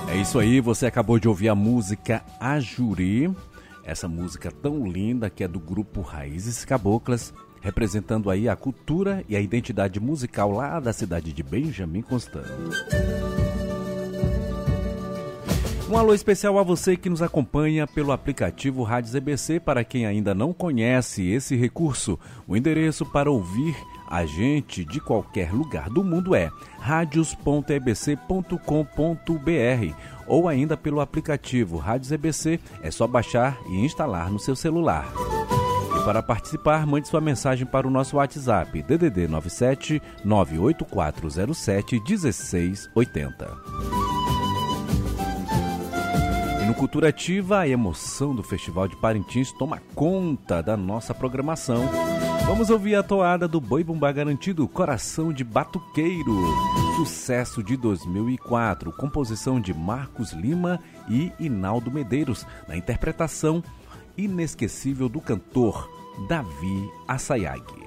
É isso aí, você acabou de ouvir a música Ajuri, essa música tão linda que é do grupo Raízes Caboclas, representando aí a cultura e a identidade musical lá da cidade de Benjamin Constant. Um alô especial a você que nos acompanha pelo aplicativo Rádios EBC. Para quem ainda não conhece esse recurso, o endereço para ouvir a gente de qualquer lugar do mundo é radios.ebc.com.br ou ainda pelo aplicativo Rádios EBC, é só baixar e instalar no seu celular. E para participar, mande sua mensagem para o nosso WhatsApp, DDD 97 98407 1680. E no Cultura Ativa, a emoção do Festival de Parintins toma conta da nossa programação. Vamos ouvir a toada do Boi Bumbá Garantido, Coração de Batuqueiro, sucesso de 2004, composição de Marcos Lima e Inaldo Medeiros, na interpretação inesquecível do cantor Davi Assayag.